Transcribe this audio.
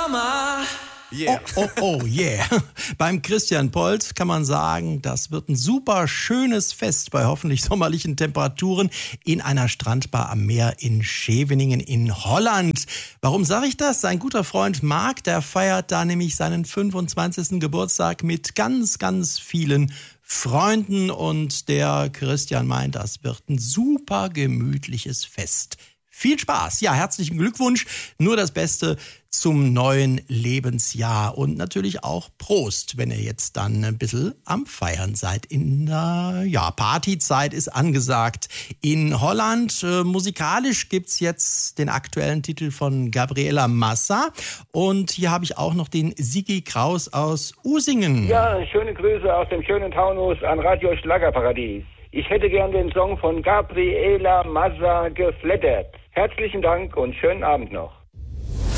Yeah. Oh, yeah. Beim Christian Polt kann man sagen, das wird ein super schönes Fest bei hoffentlich sommerlichen Temperaturen in einer Strandbar am Meer in Scheveningen in Holland. Warum sage ich das? Sein guter Freund Marc, der feiert da nämlich seinen 25. Geburtstag mit ganz, ganz vielen Freunden und der Christian meint, das wird ein super gemütliches Fest. Viel Spaß. Ja, herzlichen Glückwunsch. Nur das Beste zum neuen Lebensjahr. Und natürlich auch Prost, wenn ihr jetzt dann ein bisschen am Feiern seid. Partyzeit ist angesagt in Holland. Musikalisch gibt's jetzt den aktuellen Titel von Gabriela Massa. Und hier habe ich auch noch den Sigi Kraus aus Usingen. Ja, schöne Grüße aus dem schönen Taunus an Radio Schlagerparadies. Ich hätte gern den Song von Gabriela Massa geflattert. Herzlichen Dank und schönen Abend noch.